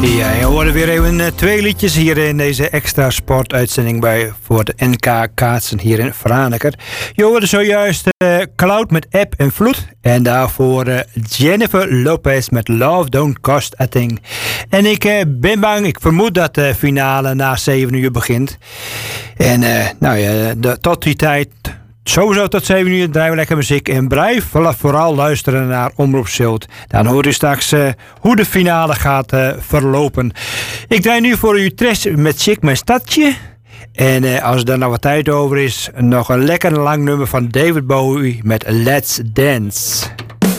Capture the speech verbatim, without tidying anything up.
Ja, je hoorde weer even uh, twee liedjes hier in deze extra sportuitzending bij voor de N K kaatsen hier in Franeker. Je hoorde zojuist uh, Cloud met Eb en Vloed. En daarvoor uh, Jennifer Lopez met Love Don't Cost a Thing. En ik uh, ben bang, ik vermoed dat de finale na zeven uur begint. En uh, nou ja, de, tot die tijd... Sowieso tot zeven uur draaien we lekker muziek en blijf vooral luisteren naar Omroep Zilt. Dan hoor je straks uh, hoe de finale gaat uh, verlopen. Ik draai nu voor u Tres met Chic mijn stadje. En uh, als er nou wat tijd over is, nog een lekker lang nummer van David Bowie met Let's Dance.